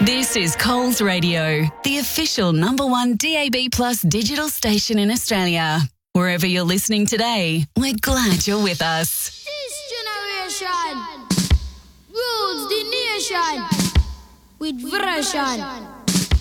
This is Coles Radio, the official #1 DAB+ digital station in Australia. Wherever you're listening today, we're glad you're with us. This generation rules the nation with version.